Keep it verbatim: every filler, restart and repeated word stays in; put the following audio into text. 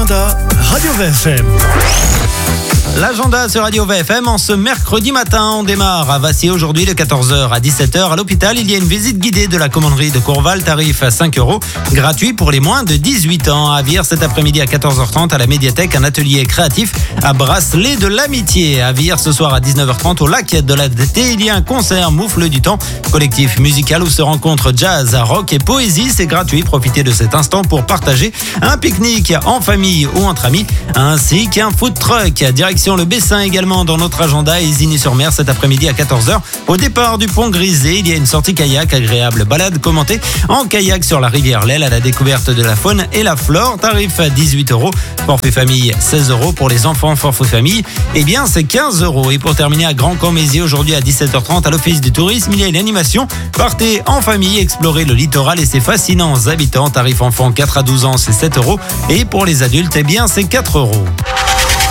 L'agenda Radio V F M. L'agenda sur Radio V F M en ce mercredi matin, on démarre à Vassier aujourd'hui de quatorze heures à dix-sept heures. À l'hôpital, il y a une visite guidée de la commanderie de Courval, tarif à cinq euros, gratuit pour les moins de dix-huit ans. À Vire, cet après-midi à quatorze heures trente à la médiathèque, un atelier créatif à Bracelet de l'Amitié. À Vire, ce soir à dix-neuf heures trente au lac de la D T, il y a un concert Moufle du Temps, collectif musical où se rencontrent jazz, rock et poésie. C'est gratuit, profitez de cet instant pour partager un pique-nique en famille ou entre amis, ainsi qu'un food truck. Direction le Bessin également dans notre agenda et Isigny-sur-Mer cet après-midi à quatorze heures. Au départ du pont Grisé, il y a une sortie kayak, agréable balade commentée en kayak sur la rivière Lelle à la découverte de la faune et la flore. Tarif à dix-huit euros. Forfait famille seize euros. Pour les enfants, forfait famille, eh bien c'est quinze euros. Et pour terminer à Grand-Camp-Mézières aujourd'hui à dix-sept heures trente à l'Office du tourisme, il y a une animation. Partez en famille, explorer le littoral et ses fascinants habitants. Tarif enfant quatre à douze ans, c'est sept euros. Et pour les adultes, eh bien c'est quatre euros.